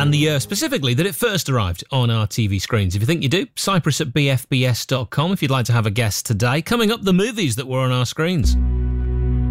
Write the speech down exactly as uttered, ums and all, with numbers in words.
and the year specifically that it first arrived on our T V screens. If you think you do, Cyprus at b f b s dot com if you'd like to have a guess today. Coming up, the movies that were on our screens.